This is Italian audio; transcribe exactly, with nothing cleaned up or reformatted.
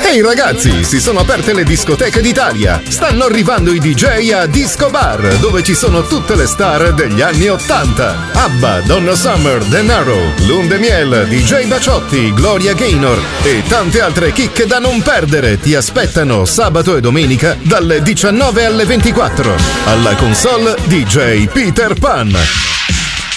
Ehi ragazzi, si sono aperte le discoteche d'Italia. Stanno arrivando i D J a Disco Bar, dove ci sono tutte le star degli anni ottanta. ABBA, Donna Summer, De Niro, Lunde Miel, D J Baciotti, Gloria Gaynor e tante altre chicche da non perdere ti aspettano sabato e domenica dalle diciannove alle ventiquattro. Alla console D J Peter Pan.